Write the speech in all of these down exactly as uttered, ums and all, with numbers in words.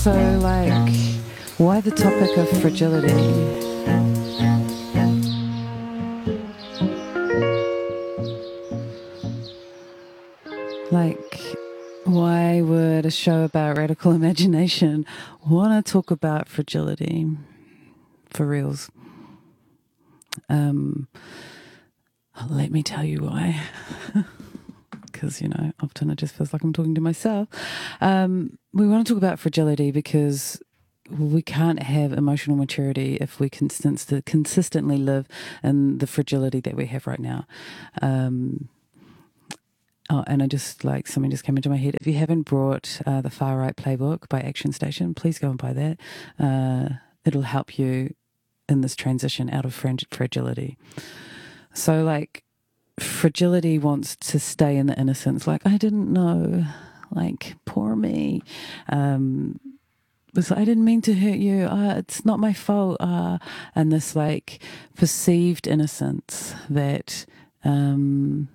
So, like, why the topic of fragility? Like, why would a show about radical imagination want to talk about fragility? For reals. Um, let me tell you why. Because, you know, often it just feels like I'm talking to myself. Um, we want to talk about fragility because we can't have emotional maturity if we consist- consistently live in the fragility that we have right now. Um, oh, and I just, like, something just came into my head. If you haven't brought uh, the Far Right Playbook by Action Station, please go and buy that. Uh, it'll help you in this transition out of frag- fragility. So, like, fragility wants to stay in the innocence. Like, I didn't know. Like, poor me. Um, it's like, I didn't mean to hurt you. Uh, it's not my fault. Uh, and this, like, perceived innocence that, um,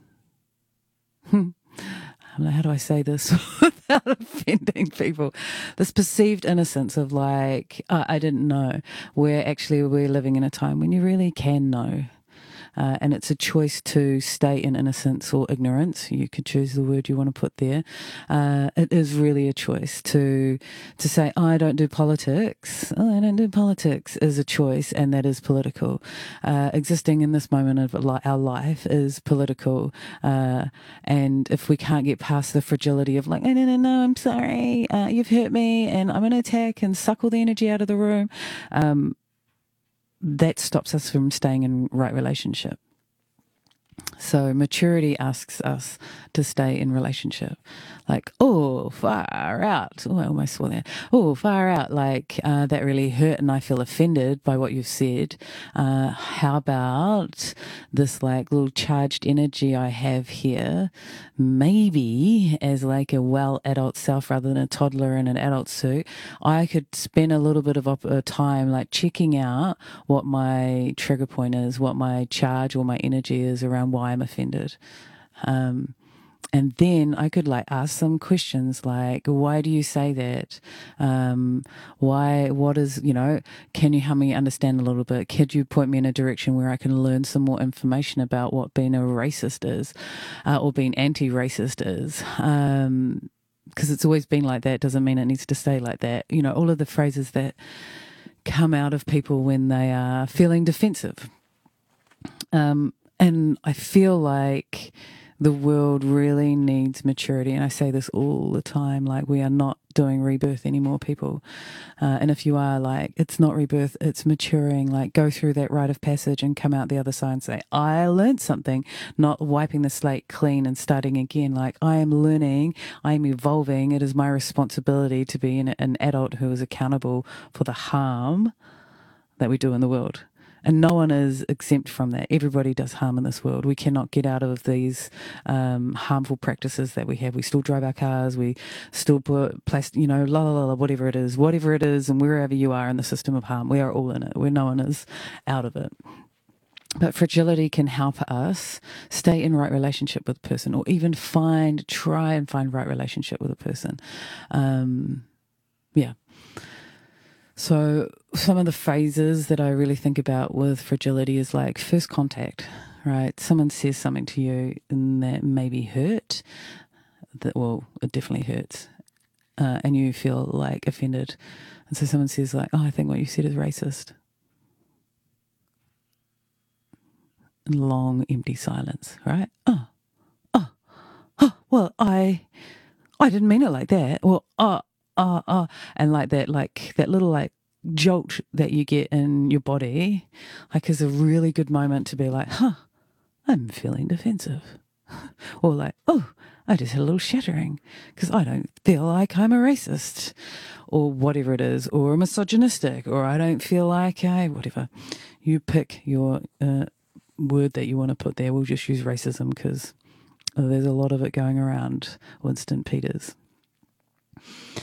I don't know, how do I say this without offending people? This perceived innocence of, like, uh, I didn't know, where actually we're living in a time when you really can know. Uh, and it's a choice to stay in innocence or ignorance. You could choose the word you want to put there. Uh, it is really a choice to to say, oh, I don't do politics. Oh, I don't do politics is a choice, and that is political. Uh, existing in this moment of our life is political. Uh, and if we can't get past the fragility of, like, no, no, no, no, I'm sorry, uh, you've hurt me, and I'm going to attack and suck all the energy out of the room, um, that stops us from staying in right relationship. So maturity asks us to stay in relationship. Like, oh, far out. Oh, I almost swore that. Oh, far out. Like, uh, that really hurt and I feel offended by what you've said. Uh, how about this, like, little charged energy I have here? Maybe as, like, a well adult self rather than a toddler in an adult suit, I could spend a little bit of op- uh, time, like, checking out what my trigger point is, what my charge or my energy is around why I'm offended. Um, and then I could, like, ask some questions like, why do you say that? Um, why, what is, you know, can you help me understand a little bit? Could you point me in a direction where I can learn some more information about what being a racist is, uh, or being anti-racist is? Um, because it's always been like that doesn't mean it needs to stay like that. You know, all of the phrases that come out of people when they are feeling defensive. Um, and I feel like the world really needs maturity. And I say this all the time, like, we are not doing rebirth anymore, people. Uh, and if you are, like, it's not rebirth, it's maturing. Like, go through that rite of passage and come out the other side and say, I learned something, not wiping the slate clean and starting again. Like, I am learning, I am evolving. It is my responsibility to be an, an adult who is accountable for the harm that we do in the world. And no one is exempt from that. Everybody does harm in this world. We cannot get out of these um, harmful practices that we have. We still drive our cars. We still put plastic, you know, la la la, la, whatever it is, whatever it is, and wherever you are in the system of harm, we are all in it. Where no one is out of it. But fragility can help us stay in right relationship with a person, or even find, try and find right relationship with a person. Um, yeah. So some of the phases that I really think about with fragility is, like, first contact, right? Someone says something to you and that maybe hurt, that, well, it definitely hurts, uh, and you feel, like, offended. And so someone says, like, oh, I think what you said is racist. Long, empty silence, right? Oh, oh, oh, well, I, I didn't mean it like that. Well, oh, oh, oh, and like that, like that little, like, jolt that you get in your body, like, is a really good moment to be like, huh, I'm feeling defensive. Or like, oh, I just had a little shattering because I don't feel like I'm a racist, or whatever it is, or a misogynistic, or I don't feel like I, whatever. You pick your uh, word that you want to put there. We'll just use racism because uh, there's a lot of it going around. Winston Peters.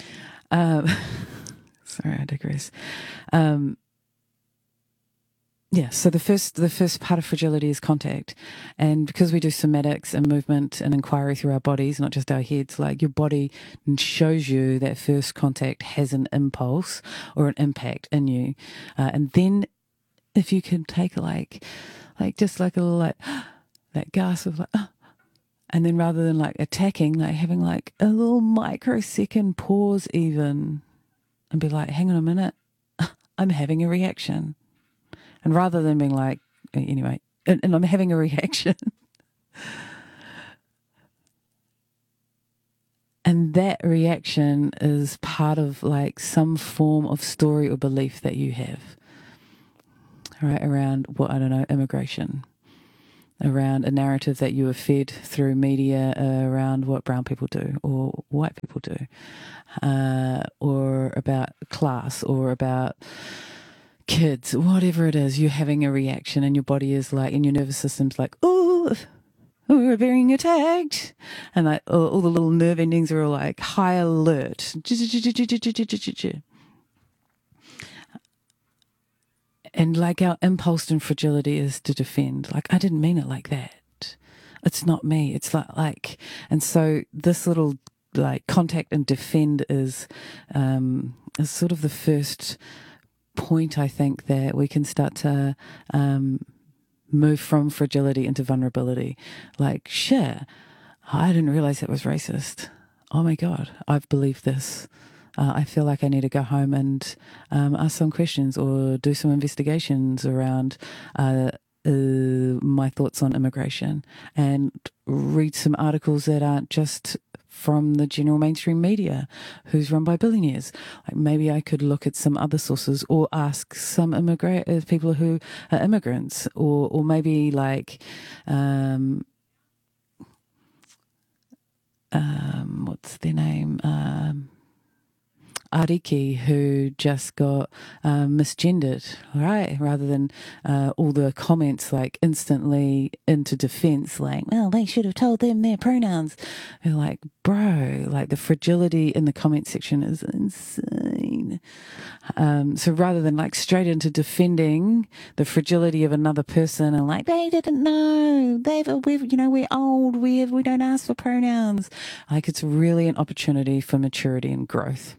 Um, sorry, I digress. Um, Yeah, so the first the first part of fragility is contact, and because we do somatics and movement and inquiry through our bodies, not just our heads, like your body shows you that first contact has an impulse or an impact in you, uh, and then if you can take like like just like a little like that gasp of like, oh, and then rather than like attacking, like having like a little microsecond pause even, and be like, hang on a minute, I'm having a reaction. And rather than being like, anyway, and, and I'm having a reaction. And that reaction is part of like some form of story or belief that you have, right, around what, I don't know, immigration, around a narrative that you are fed through media, uh, around what brown people do or white people do, uh, or about class or about kids, whatever it is, you're having a reaction and your body is like, and your nervous system's like, oh, we're being attacked. And like all, all the little nerve endings are all like high alert. And like our impulse and fragility is to defend. Like, I didn't mean it like that. It's not me. It's like, like, and so this little like contact and defend is, um, is sort of the first point, I think, that we can start to um, move from fragility into vulnerability. Like, sure, I didn't realize that was racist. Oh my God, I've believed this. Uh, I feel like I need to go home and um, ask some questions or do some investigations around uh, uh, my thoughts on immigration and read some articles that aren't just from the general mainstream media who's run by billionaires. Like maybe I could look at some other sources or ask some immigrant uh, people who are immigrants, or or maybe like um um what's their name, um Ariki, who just got um, misgendered, right? Rather than uh, all the comments like instantly into defense, like, well, they should have told them their pronouns. They're like, bro, like the fragility in the comment section is insane. Um, so rather than like straight into defending the fragility of another person and like, they didn't know, they've, we've, you know, we're old, we have, we don't ask for pronouns. Like it's really an opportunity for maturity and growth.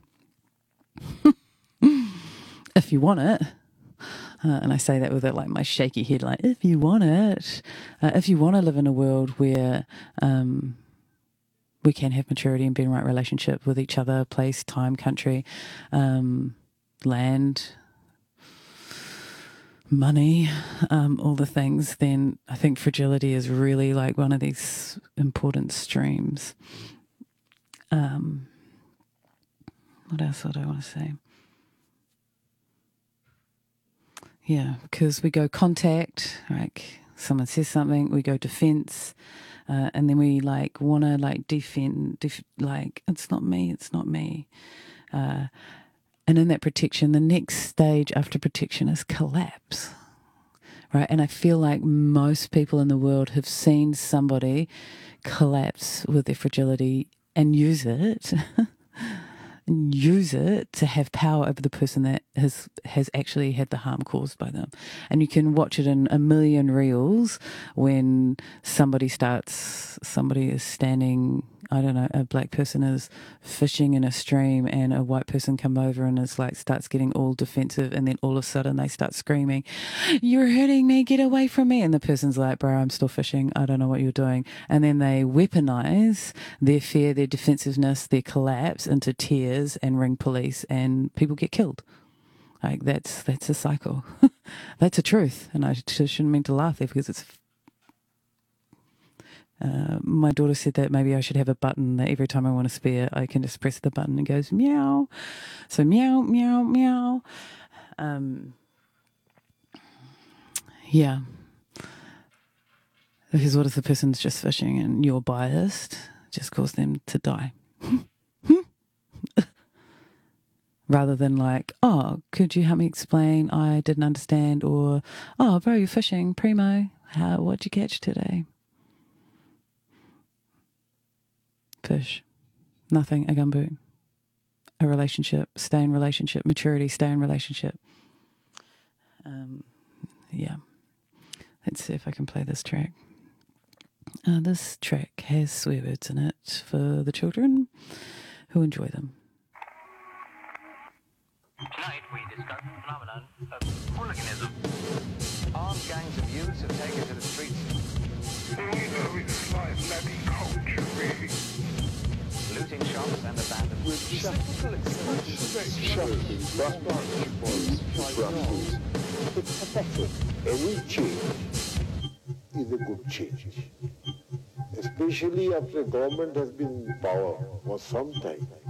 If you want it, uh, and I say that with it like my shaky head, like if you want it, uh, if you want to live in a world where um, we can have maturity and be in right relationship with each other, place, time, country, um, land, money, um, all the things, then I think fragility is really like one of these important streams. Um, what else would I want to say? Yeah, because we go contact, like someone says something, we go defense, uh, and then we like want to like defend, def- like it's not me, it's not me. Uh, and in that protection, the next stage after protection is collapse, right? And I feel like most people in the world have seen somebody collapse with their fragility and use it. And use it to have power over the person that has has actually had the harm caused by them. And you can watch it in a million reels when somebody starts, somebody is standing, I don't know, a black person is fishing in a stream and a white person come over and is like, starts getting all defensive, and then all of a sudden they start screaming, you're hurting me, get away from me. And the person's like, bro, I'm still fishing, I don't know what you're doing. And then they weaponize their fear, their defensiveness, their collapse into tears and ring police, and people get killed. Like that's that's a cycle. That's a truth, and I shouldn't mean to laugh there because it's. Uh, my daughter said that maybe I should have a button that every time I want to spear, I can just press the button and it goes meow. So meow, meow, meow. Um, yeah. Because what if the person's just fishing and you're biased? Just cause them to die. Rather than like, oh, could you help me explain? I didn't understand. Or, oh, bro, you're fishing. Primo. How, what'd you catch today? Fish. Nothing. A gumboot. A relationship. Stay in relationship. Maturity. Stay in relationship. Um, yeah. Let's see if I can play this track. Uh, this track has swear words in it for the children who enjoy them. Tonight we discuss the phenomenon of hooliganism. Armed gangs of youths have taken to the streets. All you know is like bloody culture, really. Looting shops and abandoned... With shuffle shocking practice. It's pathetic. Any change is a good change. Especially after a government has been in power for some time.